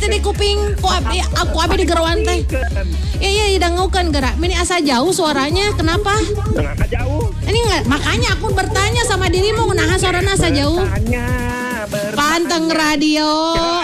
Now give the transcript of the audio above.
teh di kuping aku abi di gerowan teh. Iya dangukeun gerak. Ini asa jauh suaranya. Kenapa? Tengah jauh. Ini enggak, makanya aku bertanya sama dirimu, nah suaranya asa jauh. Bertanya. Panteng radio.